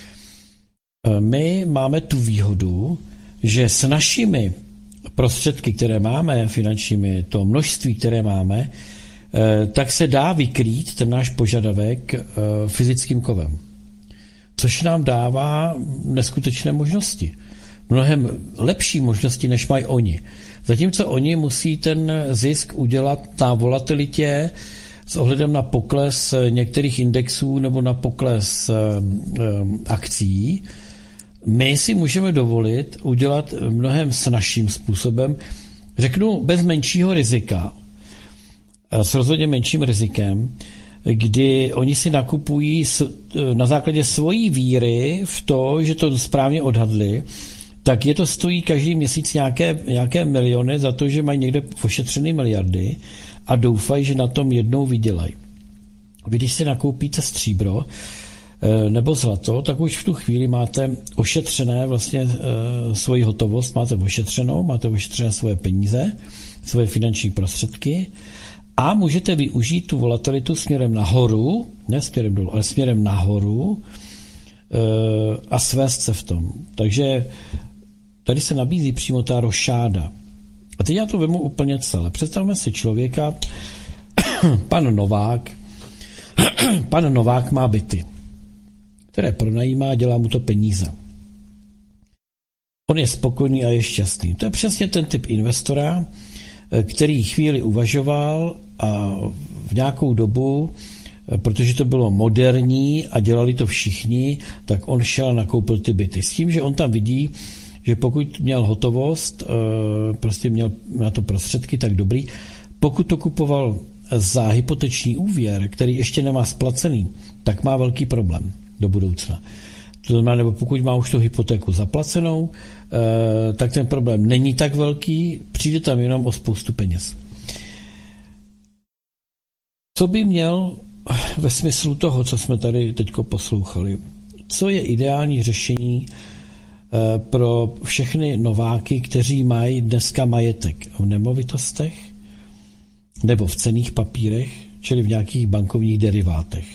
My máme tu výhodu, že s našimi prostředky, které máme, finančními, to množství, které máme, tak se dá vykrýt ten náš požadavek fyzickým kovem. Což nám dává neskutečné možnosti. Mnohem lepší možnosti, než mají oni. Zatímco oni musí ten zisk udělat na volatilitě s ohledem na pokles některých indexů nebo na pokles akcí, my si můžeme dovolit udělat mnohem snazším způsobem, řeknu bez menšího rizika, s rozhodně menším rizikem, kdy oni si nakupují na základě svojí víry v to, že to správně odhadli, tak je to stojí každý měsíc nějaké miliony za to, že mají někde ošetřené miliardy a doufají, že na tom jednou vydělají. Vy, když si nakoupíte stříbro nebo zlato, tak už v tu chvíli máte ošetřené vlastně svoji hotovost, máte ošetřené svoje peníze, svoje finanční prostředky a můžete využít tu volatilitu směrem nahoru, ne směrem dolů, ale směrem nahoru a svést se v tom. Takže tady se nabízí přímo ta rošáda. A teď já to vemu úplně celé. Představme si člověka, pan Novák, pan Novák má byty, které pronajímá a dělá mu to peníze. On je spokojený a je šťastný. To je přesně ten typ investora, který chvíli uvažoval a v nějakou dobu, protože to bylo moderní a dělali to všichni, tak on šel a nakoupil ty byty. S tím, že on tam vidí, že pokud měl hotovost, prostě měl na to prostředky, tak dobrý. Pokud to kupoval za hypoteční úvěr, který ještě nemá splacený, tak má velký problém do budoucna. To znamená, nebo pokud má už tu hypotéku zaplacenou, tak ten problém není tak velký, přijde tam jenom o spoustu peněz. Co by měl ve smyslu toho, co jsme tady teďko poslouchali? Co je ideální řešení pro všechny nováky, kteří mají dneska majetek v nemovitostech nebo v cenných papírech, čili v nějakých bankovních derivátech?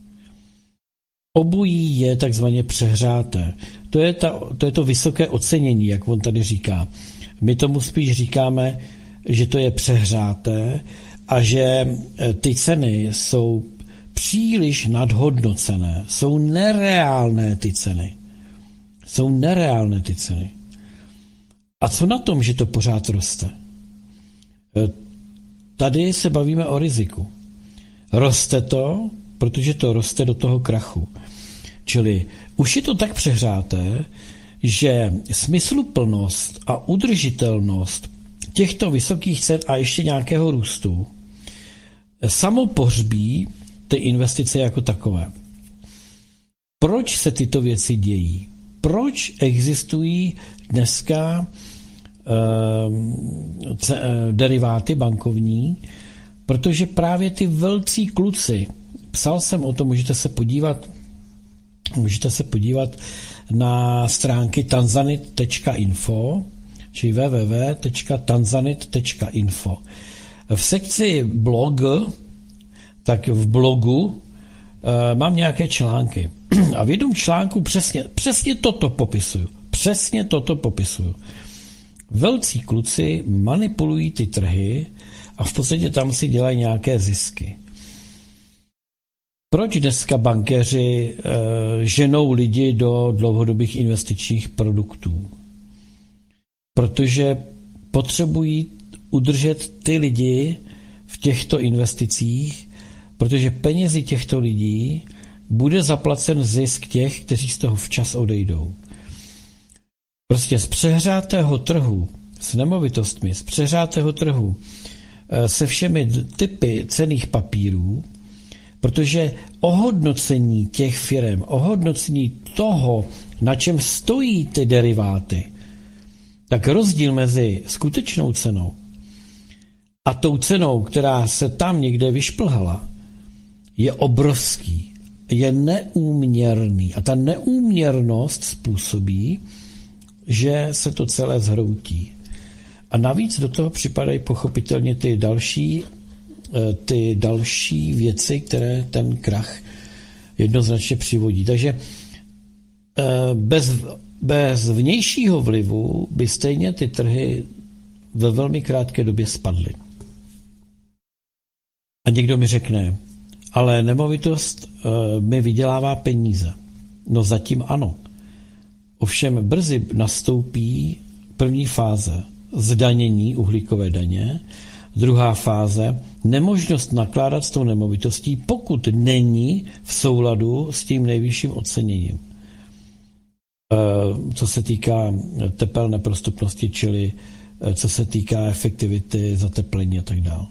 Obojí je takzvaně přehřáté. To je to vysoké ocenění, jak on tady říká. My tomu spíš říkáme, že to je přehřáté a že ty ceny jsou příliš nadhodnocené. Jsou nereálné ty ceny. A co na tom, že to pořád roste? Tady se bavíme o riziku. Roste to, protože to roste do toho krachu. Čili už je to tak přehřáté, že smysluplnost a udržitelnost těchto vysokých cen a ještě nějakého růstu samo pohřbí ty investice jako takové. Proč se tyto věci dějí? Proč existují dneska deriváty bankovní? Protože právě ty velcí kluci, psal jsem o tom, můžete se podívat na stránky tanzanit.info, či www.tanzanit.info. V sekci blog, tak v blogu mám nějaké články. A v jednom článku přesně toto popisuju. Velcí kluci manipulují ty trhy a v podstatě tam si dělají nějaké zisky. Proč dneska bankéři ženou lidi do dlouhodobých investičních produktů? Protože potřebují udržet ty lidi v těchto investicích, protože penězi těchto lidí bude zaplacen zisk těch, kteří z toho včas odejdou. Prostě z přehřátého trhu, s nemovitostmi, z přehřátého trhu, se všemi typy cenných papírů, protože ohodnocení těch firem, ohodnocení toho, na čem stojí ty deriváty, tak rozdíl mezi skutečnou cenou a tou cenou, která se tam někde vyšplhala, je obrovský, je neúměrný. A ta neúměrnost způsobí, že se to celé zhroutí. A navíc do toho připadají pochopitelně ty další věci, které ten krach jednoznačně přivodí. Takže bez vnějšího vlivu by stejně ty trhy ve velmi krátké době spadly. A někdo mi řekne, ale nemovitost mi vydělává peníze. No zatím ano. Ovšem brzy nastoupí první fáze zdanění uhlíkové daně, druhá fáze nemožnost nakládat s tou nemovitostí, pokud není v souladu s tím nejvyšším oceněním. Co se týká tepelné prostupnosti, čili co se týká efektivity, zateplení a tak dále.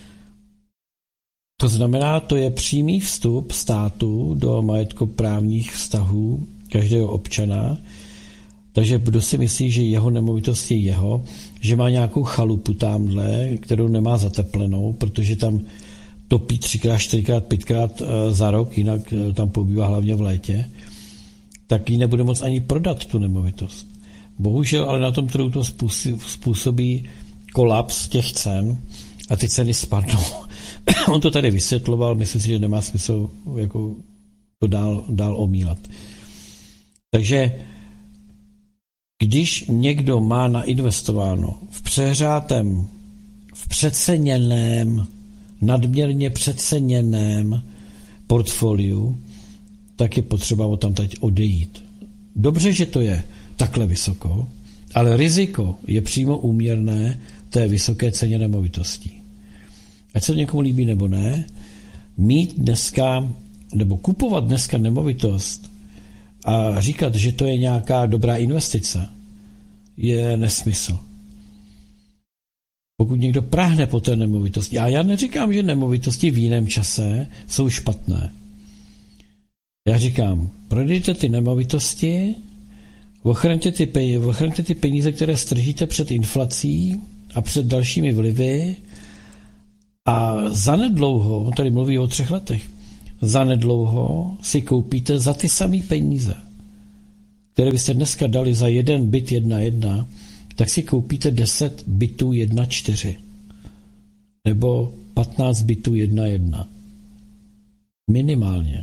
To znamená, to je přímý vstup státu do majetkoprávních vztahů každého občana. Takže kdo si myslí, že jeho nemovitost je jeho, že má nějakou chalupu tamhle, kterou nemá zateplenou, protože tam topí 3x, 4x, 5x za rok, jinak tam pobývá hlavně v létě, tak ji nebude moct ani prodat tu nemovitost. Bohužel ale na tom trhu to způsobí kolaps těch cen a ty ceny spadnou. On to tady vysvětloval, myslím si, že nemá smysl jako to dál omílat. Takže když někdo má nainvestováno v přehřátém, v přeceněném, nadměrně přeceněném portfoliu, tak je potřeba o tam teď odejít. Dobře, že to je takhle vysoko, ale riziko je přímo úměrné té vysoké ceně nemovitostí. Ať se někomu líbí nebo ne, mít dneska, nebo kupovat dneska nemovitost a říkat, že to je nějaká dobrá investice, je nesmysl. Pokud někdo práhne po té nemovitosti, a já neříkám, že nemovitosti v jiném čase jsou špatné. Já říkám, prodejte ty nemovitosti, ochraňte ty peníze, které stržíte před inflací a před dalšími vlivy a zanedlouho, on tady mluví o 3 letech, zanedlouho si koupíte za ty samé peníze, které byste dneska dali za jeden byt 1.1, tak si koupíte 10 bytů 1.4 nebo 15 bytů 1.1. Minimálně.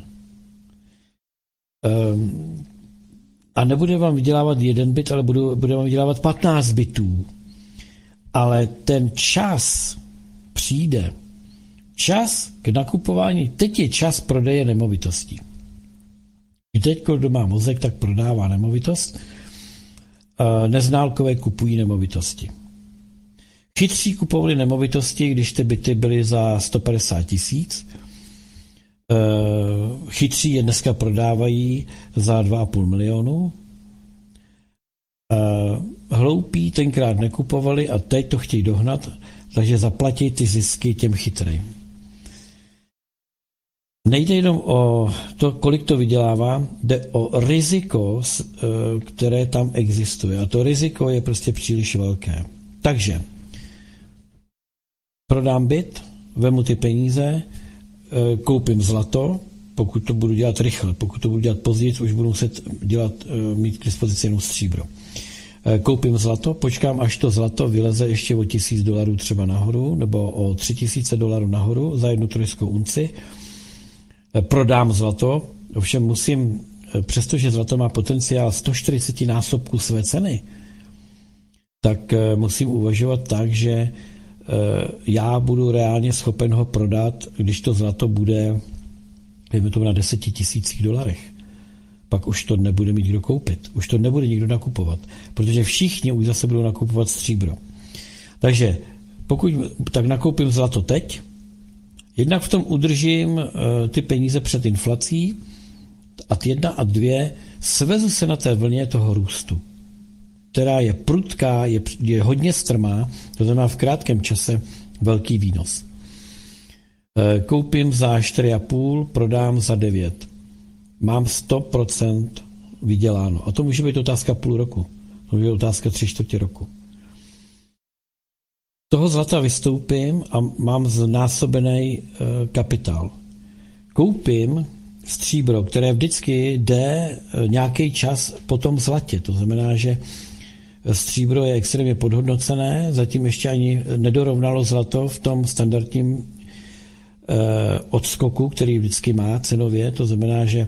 A nebude vám vydělávat 1 byt, ale bude vám vydělávat 15 bytů. Ale ten čas přijde. Čas k nakupování, teď je čas prodeje nemovitostí. I teď, kdo má mozek, tak prodává nemovitost. Neználkové kupují nemovitosti. Chytří kupovali nemovitosti, když ty byty byly za 150 000. Chytří je dneska prodávají za 2,5 milionu. Hloupí tenkrát nekupovali a teď to chtějí dohnat, takže zaplatí ty zisky těm chytrým. Nejde jenom o to, kolik to vydělává, jde o riziko, které tam existuje. A to riziko je prostě příliš velké. Takže prodám byt, vemu ty peníze, koupím zlato, pokud to budu dělat rychle, pokud to budu dělat později, už budu muset mít k dispozici jenom stříbro. Koupím zlato, počkám, až to zlato vyleze ještě o $1,000 třeba nahoru, nebo o $3,000 nahoru za 1 trojskou unci. Prodám zlato, ovšem musím, přestože zlato má potenciál 140 násobků své ceny, tak musím uvažovat tak, že já budu reálně schopen ho prodat, když to zlato bude, dejme tomu, na $10,000. Pak už to nebude mít kdo koupit. Už to nebude nikdo nakupovat, protože všichni už zase budou nakupovat stříbro. Takže pokud tak nakoupím zlato teď, jednak v tom udržím ty peníze před inflací a 1 a 2 svezu se na té vlně toho růstu, která je prudká, je hodně strmá, to znamená v krátkém čase velký výnos. Koupím za 4,5, prodám za 9. Mám 100% vyděláno. A to může být otázka půl roku. To může být otázka 3/4 roku. Toho zlata vystoupím a mám znásobený kapitál. Koupím stříbro, které vždycky jde nějaký čas po tom zlatě. To znamená, že stříbro je extrémně podhodnocené, zatím ještě ani nedorovnalo zlato v tom standardním odskoku, který vždycky má cenově. To znamená, že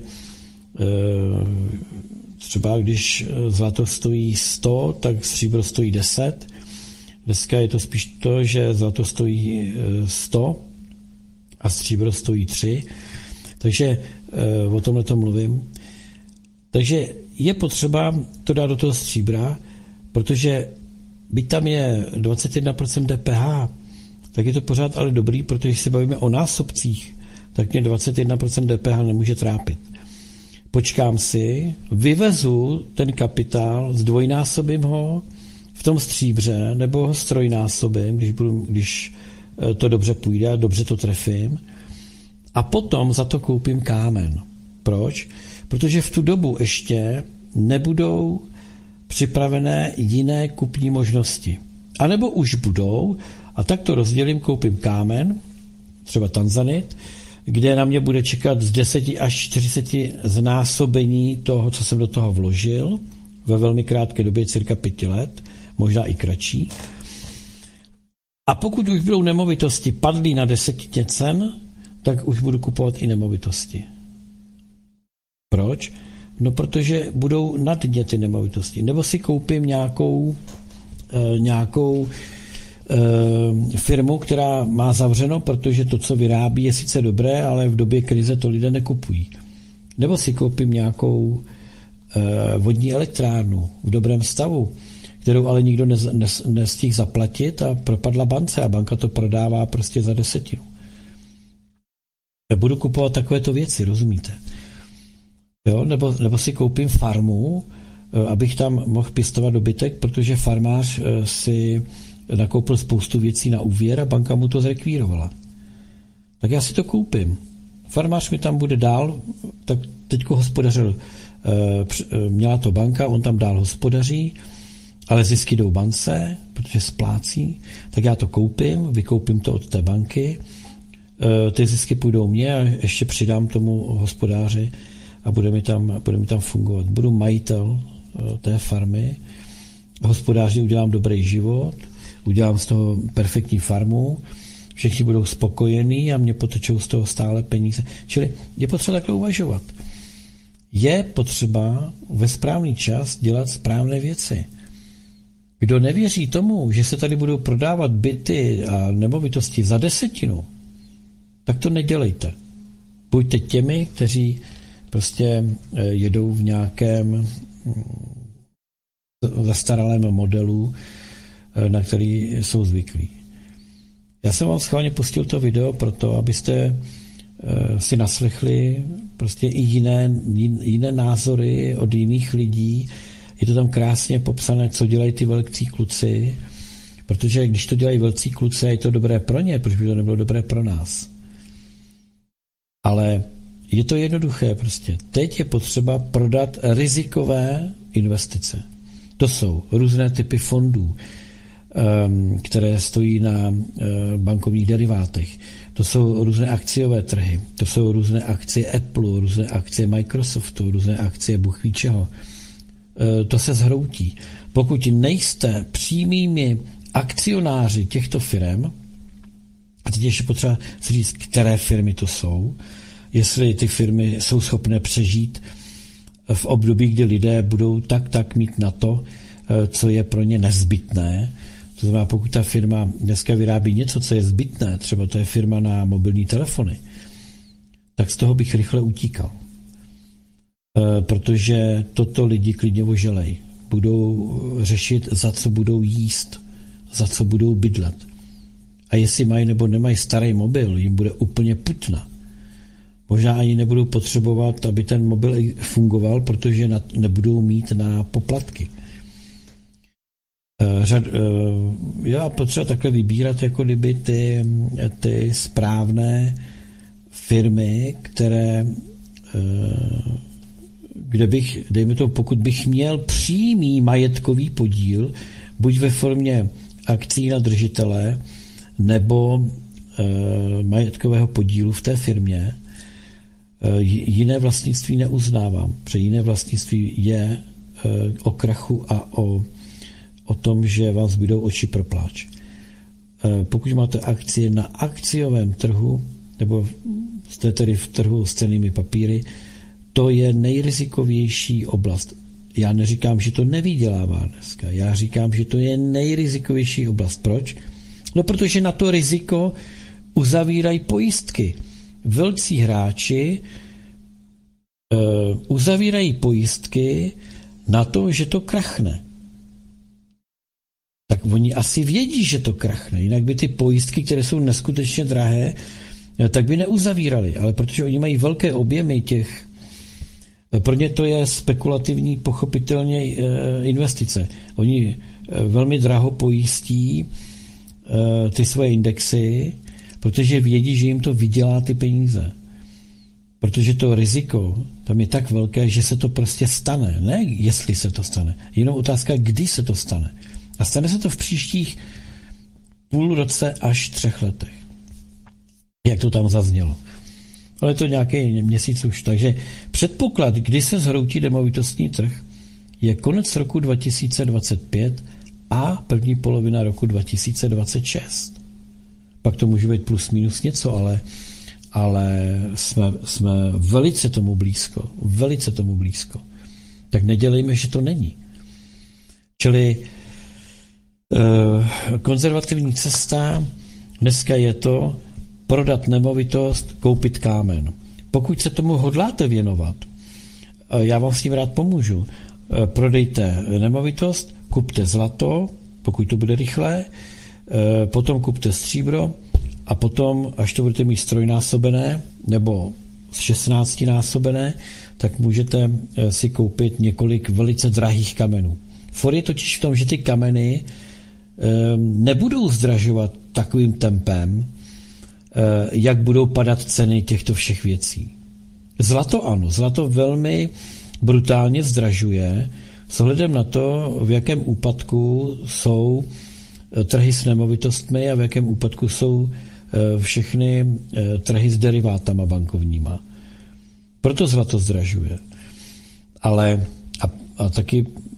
třeba když zlato stojí 100, tak stříbro stojí 10. Dneska je to spíš to, že zlato stojí 100 a stříbro stojí 3. Takže o tomhle to mluvím. Takže je potřeba to dát do toho stříbra, protože byť tam je 21% DPH, tak je to pořád ale dobrý, protože když se bavíme o násobcích, tak mě 21% DPH nemůže trápit. Počkám si, vyvezu ten kapitál, zdvojnásobím ho v tom stříbře, nebo ho strojnásobím, když to dobře půjde a dobře to trefím. A potom za to koupím kámen. Proč? Protože v tu dobu ještě nebudou připravené jiné kupní možnosti. A nebo už budou, a tak to rozdělím, koupím kámen, třeba tanzanit, kde na mě bude čekat z 10 až 40 znásobení toho, co jsem do toho vložil, ve velmi krátké době, cirka 5 let, možná i kratší. A pokud už budou nemovitosti padlý na 10 cen, tak už budu kupovat i nemovitosti. Proč? No, protože budou nad dně ty nemovitosti. Nebo si koupím nějakou firmu, která má zavřeno, protože to, co vyrábí, je sice dobré, ale v době krize to lidé nekupují. Nebo si koupím nějakou vodní elektrárnu v dobrém stavu, kterou ale nikdo nestihl zaplatit a propadla bance a banka to prodává prostě za 10. Budu kupovat takovéto věci, rozumíte? Jo? Nebo si koupím farmu, abych tam mohl pěstovat dobytek, protože farmář si nakoupil spoustu věcí na úvěr a banka mu to zrekvírovala. Tak já si to koupím. Farmář mi tam bude dál, tak teďko hospodařil, měla to banka, on tam dál hospodaří, ale zisky jdou bance, protože splácí, tak já to koupím, vykoupím to od té banky, ty zisky půjdou mně a ještě přidám tomu hospodáři a bude mi tam fungovat. Budu majitel té farmy, hospodáři udělám dobrý život, udělám z toho perfektní farmu, všichni budou spokojení a mě potečou z toho stále peníze. Čili je potřeba takhle uvažovat. Je potřeba ve správný čas dělat správné věci. Kdo nevěří tomu, že se tady budou prodávat byty a nemovitosti za 10, tak to nedělejte. Buďte těmi, kteří prostě jedou v nějakém zastaralém modelu, na který jsou zvyklí. Já jsem vám schválně pustil to video proto, abyste si naslechli prostě i jiné názory od jiných lidí. Je to tam krásně popsané, co dělají ty velcí kluci, protože když to dělají velcí kluci, je to dobré pro ně, proč by to nebylo dobré pro nás. Ale je to jednoduché prostě. Teď je potřeba prodat rizikové investice. To jsou různé typy fondů, které stojí na bankovních derivátech. To jsou různé akciové trhy, to jsou různé akcie Apple, různé akcie Microsoftu, různé akcie Bůh ví čeho. To se zhroutí. Pokud nejste přímými akcionáři těchto firm, a teď ještě potřeba si říct, které firmy to jsou, jestli ty firmy jsou schopné přežít v období, kdy lidé budou tak mít na to, co je pro ně nezbytné. To znamená, pokud ta firma dneska vyrábí něco, co je zbytné, třeba to je firma na mobilní telefony, tak z toho bych rychle utíkal. Protože toto lidi klidně oželej. Budou řešit, za co budou jíst, za co budou bydlet. A jestli mají nebo nemají starý mobil, jim bude úplně putna. Možná ani nebudou potřebovat, aby ten mobil fungoval, protože nebudou mít na poplatky. Já potřeba takhle vybírat jako kdyby ty správné firmy, které, kde bych, dejme to, pokud bych měl přímý majetkový podíl, buď ve formě akcí na držitele, nebo majetkového podílu v té firmě, jiné vlastnictví neuznávám, protože jiné vlastnictví je o krachu a o tom, že vám zbydou oči pro pláč. Pokud máte akcie na akciovém trhu, nebo jste tedy v trhu s cennými papíry, to je nejrizikovější oblast. Já neříkám, že to nevydělává dneska. Já říkám, že to je nejrizikovější oblast. Proč? No, protože na to riziko uzavírají pojistky. Velcí hráči uzavírají pojistky na to, že to krachne. Tak oni asi vědí, že to krachne. Jinak by ty pojistky, které jsou neskutečně drahé, tak by neuzavírali. Ale protože oni mají velké objemy těch, pro ně to je spekulativní, pochopitelně investice. Oni velmi draho pojistí ty svoje indexy, protože vědí, že jim to vydělá ty peníze. Protože to riziko tam je tak velké, že se to prostě stane. Ne jestli se to stane. Jenom otázka, kdy se to stane. A stane se to v příštích půl roce až 3 letech. Jak to tam zaznělo. Ale to nějaký měsíc už. Takže předpoklad, kdy se zhroutí nemovitostní trh, je konec roku 2025 a první polovina roku 2026. Pak to může být plus minus něco, ale jsme velice tomu blízko. Velice tomu blízko. Tak nedělejme, že to není. Čili Konzervativní cesta dneska je to prodat nemovitost, koupit kámen. Pokud se tomu hodláte věnovat, já vám s tím rád pomůžu. Prodejte nemovitost, kupte zlato, pokud to bude rychlé, potom kupte stříbro a potom, až to budete mít strojnásobené nebo 16násobené, tak můžete si koupit několik velice drahých kamenů. For je totiž v tom, že ty kameny nebudou zdražovat takovým tempem, jak budou padat ceny těchto všech věcí. Zlato ano, zlato velmi brutálně zdražuje s ohledem na to, v jakém úpadku jsou trhy s nemovitostmi a v jakém úpadku jsou všechny trhy s derivátama bankovníma. Proto zlato zdražuje. Ale a taky